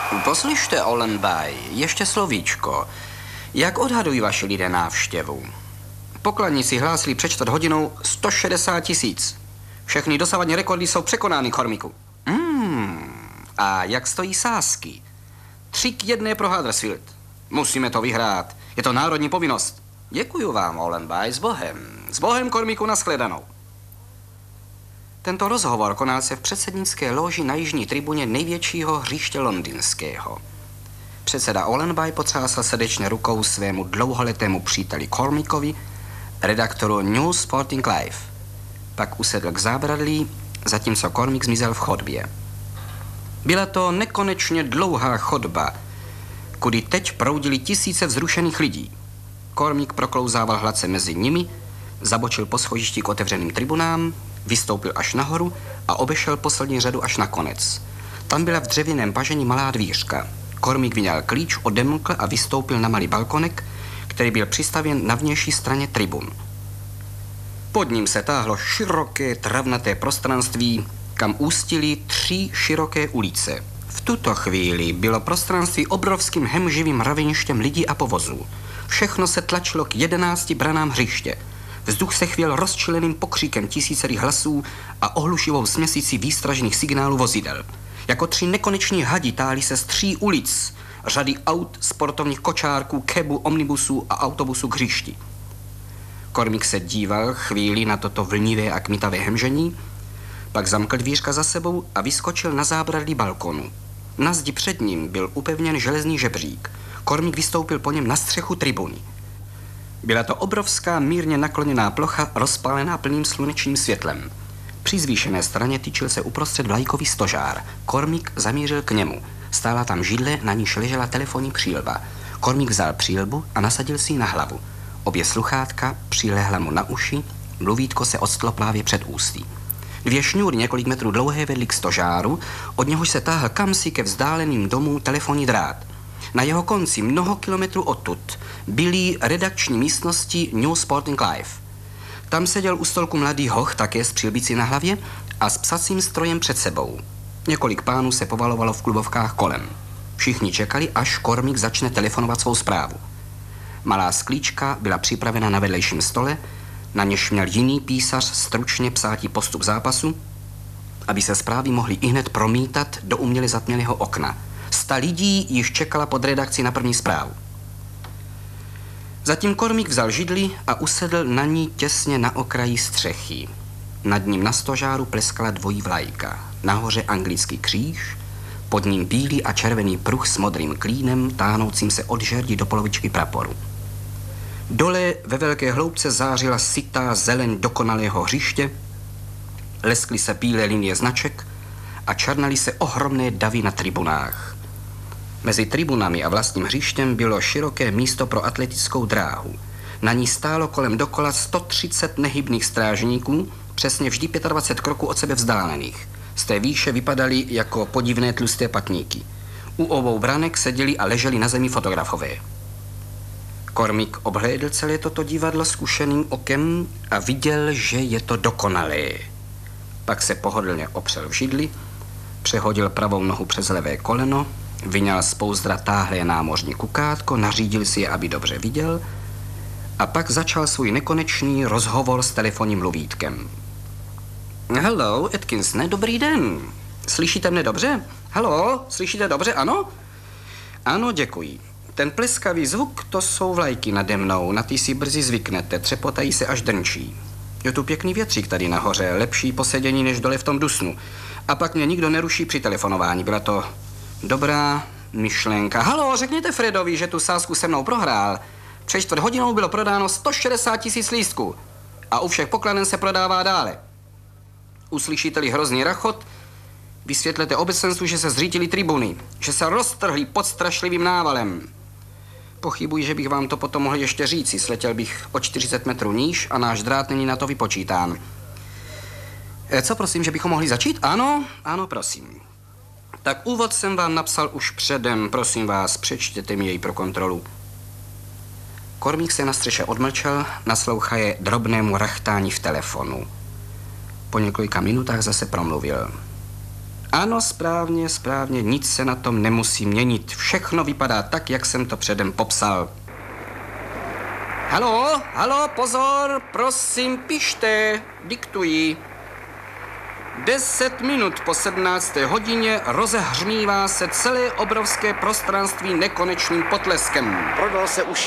Poslyšte, Olenbaj, ještě slovíčko. Jak odhadují vaši lidé návštěvu? Pokladníci hlásili před 4 hodinou 160 000. Všechny dosavadní rekordy jsou překonány, Cormiku. A jak stojí sázky? 3-1 pro Huddersfield. Musíme to vyhrát. Je to národní povinnost. Děkuju vám, Olenbaj, s Bohem. S Bohem, Cormiku, nashledanou. Tento rozhovor konal se v předsednické loži na jižní tribuně největšího hřiště londýnského. Předseda Olenbaj potřásl srdečně rukou svému dlouholetému příteli Cormikovi, redaktoru New Sporting Life. Pak usedl k zábradlí, zatímco Cormik zmizel v chodbě. Byla to nekonečně dlouhá chodba, kudy teď proudili tisíce vzrušených lidí. Cormik proklouzával hladce mezi nimi, zabočil po schodišti k otevřeným tribunám, vystoupil až nahoru a obešel poslední řadu až na konec. Tam byla v dřevěném pažení malá dvířka. Cormik vyňal klíč, odemkl a vystoupil na malý balkonek, který byl přistavěn na vnější straně tribun. Pod ním se táhlo široké travnaté prostranství, kam ústily 3 široké ulice. V tuto chvíli bylo prostranství obrovským hemživým raveništěm lidí a povozů. Všechno se tlačilo k 11 branám hřiště. Vzduch se chvěl rozčileným pokřikem tisícerých hlasů a ohlušivou směsicí výstražných signálů vozidel. Jako 3 nekoneční hadi táhly se z 3 ulic, řady aut, sportovních kočárků, kebu, omnibusů a autobusů k hřišti. Cormik se díval chvíli na toto vlnivé a kmitavé hemžení, pak zamkl dvířka za sebou a vyskočil na zábradlí balkonu. Na zdi před ním byl upevněn železný žebřík. Cormik vystoupil po něm na střechu tribuny. Byla to obrovská mírně nakloněná plocha, rozpálená plným slunečním světlem. Při zvýšené straně tyčil se uprostřed vlajkový stožár. Cormik zamířil k němu. Stála tam židle, na níž ležela telefonní přílba. Cormik vzal přílbu a nasadil si ji na hlavu. Obě sluchátka přilehla mu na uši, mluvítko se odstlo právě před ústy. 2 šňůry několik metrů dlouhé vedly k stožáru, od něhož se táhl kamsi ke vzdáleným domům telefonní drát. Na jeho konci, mnoho kilometrů odtud, byly redakční místnosti New Sporting Life. Tam seděl u stolku mladý hoch, také s přilbicí na hlavě a s psacím strojem před sebou. Několik pánů se povalovalo v klubovkách kolem. Všichni čekali, až Cormik začne telefonovat svou zprávu. Malá sklíčka byla připravena na vedlejším stole, na něž měl jiný písař stručně psátí postup zápasu, aby se zprávy mohly ihned promítat do uměle zatměného okna. 100 lidí již čekala pod redakci na první zprávu. Zatím Cormik vzal židli a usedl na ní těsně na okraji střechy. Nad ním na stožáru pleskala dvojí vlajka. Nahoře anglický kříž, pod ním bílý a červený pruh s modrým klínem, táhnoucím se od žerdi do polovičky praporu. Dole ve velké hloubce zářila sytá zeleň dokonalého hřiště, leskly se bílé linie značek a černaly se ohromné davy na tribunách. Mezi tribunami a vlastním hřištěm bylo široké místo pro atletickou dráhu. Na ní stálo kolem dokola 130 nehybných strážníků, přesně vždy 25 kroků od sebe vzdálených. Z té výše vypadaly jako podivné tlusté patníky. U obou branek seděli a leželi na zemi fotografové. Cormik obhlédl celé toto divadlo zkušeným okem a viděl, že je to dokonalé. Pak se pohodlně opřel v židli, přehodil pravou nohu přes levé koleno, vyňal z pouzdra táhlé námořní kukátko, nařídil si je, aby dobře viděl, a pak začal svůj nekonečný rozhovor s telefonním mluvítkem. Hello, Atkinsone, dobrý den. Slyšíte mne dobře? Haló, slyšíte dobře, ano? Ano, děkuji. Ten pleskavý zvuk, to jsou vlajky nade mnou, na ty si brzy zvyknete, třepotají se až drnčí. Je tu pěkný větřík tady nahoře, lepší posedění než dole v tom dusnu. A pak mě nikdo neruší při telefonování, byla to dobrá myšlenka. Haló, řekněte Fredovi, že tu sázku se mnou prohrál. Před 4 hodinou bylo prodáno 160 000 lístků a u všech pokladen se prodává dále. Uslyšíte-li hrozný rachot, vysvětlete obecenstvu, že se zřítily tribuny, že se roztrhly pod strašlivým návalem. Pochybuji, že bych vám to potom mohl ještě říci. Sletěl bych o 40 metrů níž a náš drát není na to vypočítán. Co prosím, že bychom mohli začít? Ano, prosím. Tak úvod jsem vám napsal už předem, prosím vás, přečtěte mi jej pro kontrolu. Cormik se na střeše odmlčel, naslouchaje drobnému rachtání v telefonu. Po několika minutách zase promluvil. Ano, správně, správně, nic se na tom nemusí měnit. Všechno vypadá tak, jak jsem to předem popsal. Halo, pozor, prosím, pište, diktuji. 10 minut po 17. hodině rozehřmívá se celé obrovské prostranství nekonečným potleskem. Prodal se už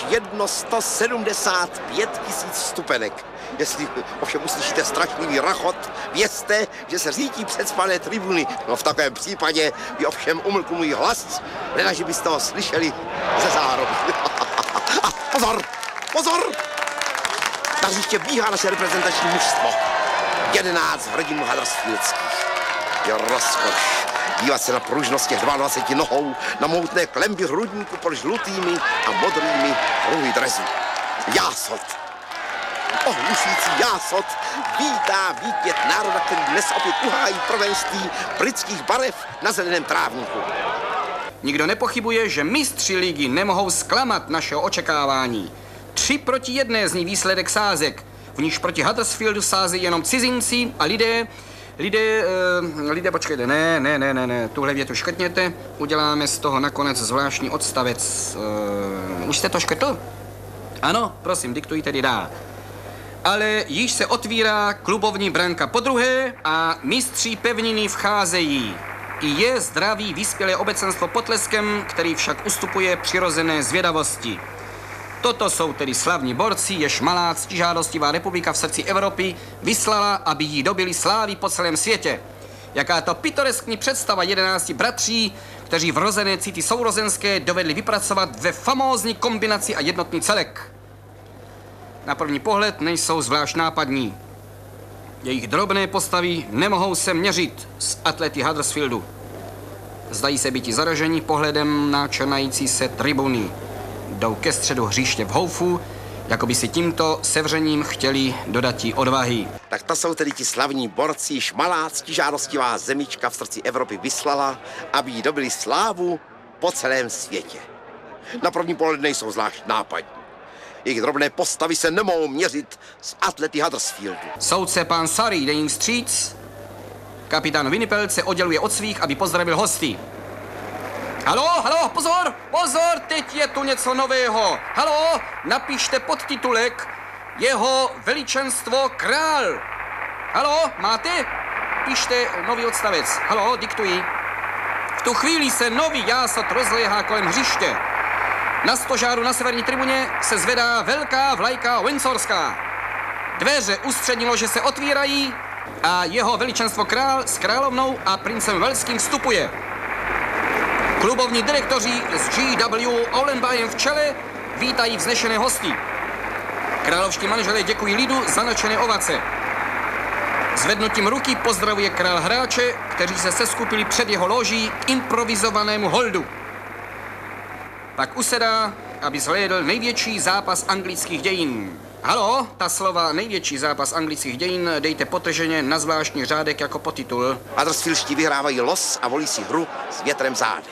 175 000 vstupenek. Jestli ovšem uslyšíte strašlivý rachot, vězte, že se řítí předspané tribuny. No v takovém případě by ovšem umlkl můj hlas, leda, že byste ho slyšeli ze zároby. A pozor! Na hřiště bíhá naše reprezentační mužstvo. 11 hrdinů huddersfieldských. Je rozkoš dívat se na pružnost těch 22 nohou, na mohutné klemby hrudníku pod žlutými a modrými pruhy drezu. Jásot. Ohlušující jásot vítá vítěz národa, který dnes opět uhájí prvenství britských barev na zeleném trávníku. Nikdo nepochybuje, že mistři ligy nemohou zklamat našeho očekávání. 3-1 zní výsledek sázek, v níž proti Huddersfieldu sázejí jenom cizinci a lidé, počkejte, ne, tuhle větu škrtněte, uděláme z toho nakonec zvláštní odstavec. Už jste to škrtl? Ano, prosím, diktuj tedy dál. Ale již se otvírá klubovní branka podruhé a mistři pevniny vcházejí. I je zdravý vyspělé obecenstvo potleskem, který však ustupuje přirozené zvědavosti. Toto jsou tedy slavní borci, jež malá ctižádostivá republika v srdci Evropy vyslala, aby jí dobili slávy po celém světě. Jaká to pitoreskní představa 11 bratří, kteří vrozené city sourozenské dovedli vypracovat ve famózní kombinaci a jednotný celek. Na první pohled nejsou zvlášť nápadní. Jejich drobné postavy nemohou se měřit s atlety Huddersfieldu. Zdají se býti zaraženi pohledem na černající se tribuny. Jdou ke středu hřiště v houfu, jako by si tímto sevřením chtěli dodati odvahy. Tak to jsou tedy ti slavní borci, již malá ctižádostivá zemička v srdci Evropy vyslala, aby jí dobili slávu po celém světě. Na první pohled nejsou zvlášť nápadní. Jejich drobné postavy se nemohou měřit s atlety Huddersfieldu. Soudce pán Surrey jde jim vstříc. Kapitán Winnipel se odděluje od svých, aby pozdravil hosty. Halo, pozor, teď je tu něco nového. Halo, napište podtitulek Jeho veličenstvo král. Halo, máte? Pište nový odstavec. Halo, diktuji. V tu chvíli se nový jásot rozléhá kolem hřiště. Na stožáru na severní tribuně se zvedá velká vlajka windsorská. Dveře ústřední lože se otvírají a jeho veličenstvo král s královnou a princem Velským vstupuje. Klubovní direktoři s G.W. Olenbayem v čele vítají vznešené hosty. Královští manželé děkují lidu za nadšené ovace. Zvednutím ruky pozdravuje král hráče, kteří se seskupili před jeho loží k improvizovanému holdu. Pak usedá, aby zhlédl největší zápas anglických dějin. Halo, ta slova největší zápas anglických dějin dejte potrženě na zvláštní řádek jako podtitul. Huddersfieldští vyhrávají los a volí si hru s větrem zády.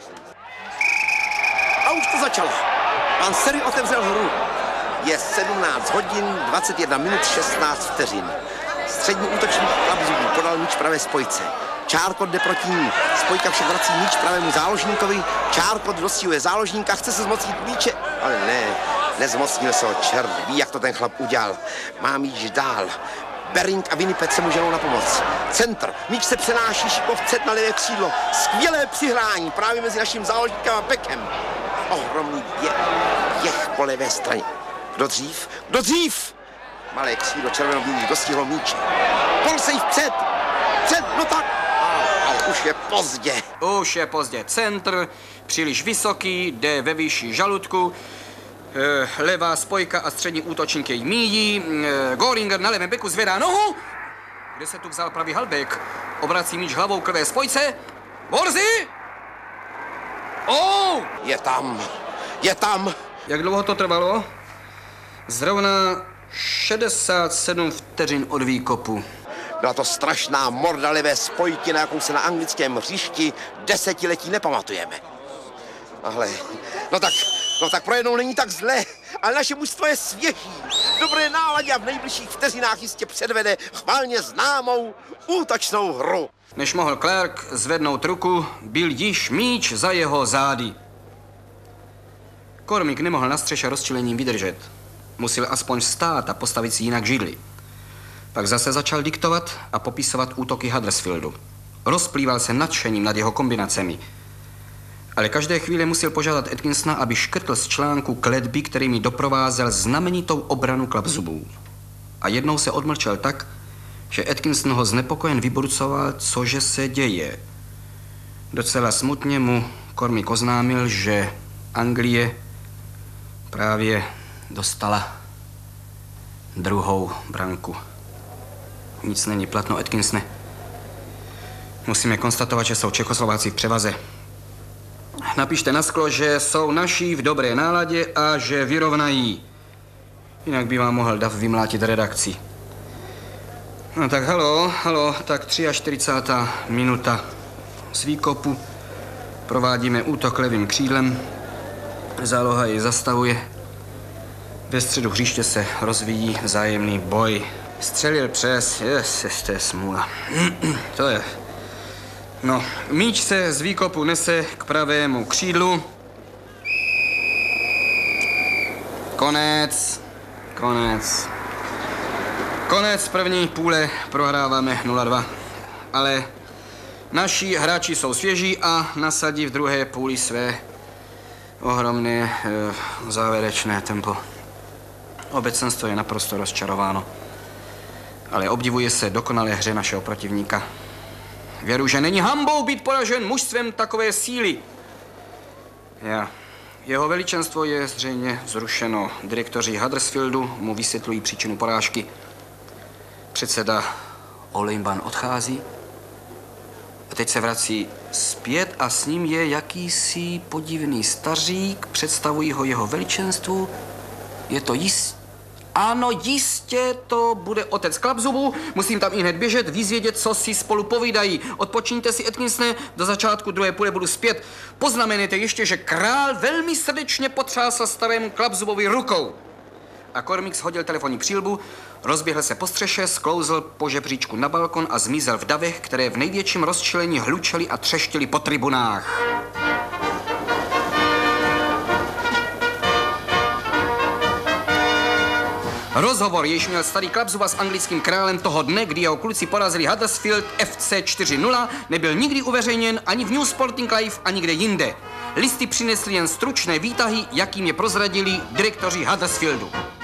A už to začalo. Pan Surrey otevřel hru. Je 17 hodin, 21 minut, 16 vteřin. Střední útočník Klapzů podal míč pravé spojce. Čárkot jde proti ní. Spojka však vrací míč pravému záložníkovi. Čárkot dostihuje záložníka, chce se zmocnit míče, ale ne, nezmocnil se ho, čert ví, jak to ten chlap udělal. Má míč dál. Bering a Winnipeg se mu ženou na pomoc. Centr. Míč se přenáší šikovcet na levé křídlo. Skvělé přihrání právě mezi naším záložníkem a bekem. Ohromný běh po levé straně. Kdo dřív? Malé křídlo červeno-bílých dostihlo míče. Polsej vpřed, no tak. Ale už je pozdě. Centr, příliš vysoký, jde ve výši žaludku. Levá spojka a střední útočník jej míjí. Goringer na levém beku zvedá nohu. Kde se tu vzal pravý halbek? Obrací míč hlavou k levé spojce. Borzy! Je tam. Jak dlouho to trvalo? Zrovna 67 vteřin od výkopu. Byla to strašná morda levé spojky, na jakou se na anglickém hřišti desetiletí nepamatujeme. Ale, no tak pro jednou není tak zlé, ale naše mužstvo je svěží. dobré náladě a v nejbližších vteřinách jistě předvede chválně známou útočnou hru. Než mohl Clark zvednout ruku, byl již míč za jeho zády. Cormick nemohl na střeše rozčilením vydržet. Musel aspoň vstát a postavit si jinak židli. Pak zase začal diktovat a popisovat útoky Huddersfieldu. Rozplýval se nadšením nad jeho kombinacemi. Ale každé chvíli musel požádat Atkinsona, aby škrtl z článku kletby, kterými doprovázel znamenitou obranu klapzubů. A jednou se odmlčel tak, že Atkinson ho znepokojen vyburcoval, cože se děje. Docela smutně mu Cormick oznámil, že Anglie právě dostala druhou branku. Nic není platno, Atkinsone. Musíme konstatovat, že jsou Čechoslováci v převaze. Napište na sklo, že jsou naši v dobré náladě a že vyrovnají. Jinak by vám mohl Dav vymlátit redakci. No tak halo, tak 43. minuta z výkopu. Provádíme útok levým křídlem. Záloha ji zastavuje. Ve středu hřiště se rozvíjí vzájemný boj. Střelil přes, to je smůla. To je. No, míč se z výkopu nese k pravému křídlu. Konec první půle, prohráváme 0-2. Ale naši hráči jsou svěží a nasadí v druhé půli své ohromné závěrečné tempo. Obecenstvo je naprosto rozčarováno. Ale obdivuje se dokonalé hře našeho protivníka. Věru, že není hanbou být poražen mužstvem takové síly. Jeho veličenstvo je zřejmě zrušeno. Direktoři Huddersfieldu mu vysvětlují příčinu porážky. Předseda Olejban odchází. A teď se vrací zpět a s ním je jakýsi podivný stařík. Představují ho jeho veličenstvu. Je to Ano, jistě to bude otec Klapzubů. Musím tam i hned běžet, vyzvědět, co si spolu povídají. Odpočíňte si, Atkinsone, do začátku druhé půle budu zpět. Poznamenejte ještě, že král velmi srdečně potřásl starému Klapzubovi rukou. A Cormick shodil telefonní přílbu, rozběhl se po střeše, sklouzl po žebříčku na balkon a zmizel v davech, které v největším rozčilení hlučely a třeštily po tribunách. Rozhovor, jež měl starý Klapzuba s anglickým králem toho dne, kdy jeho kluci porazili Huddersfield FC 4-0, nebyl nikdy uveřejněn ani v New Sporting Life, ani kde jinde. Listy přinesly jen stručné výtahy, jakým je prozradili direktoři Huddersfieldu.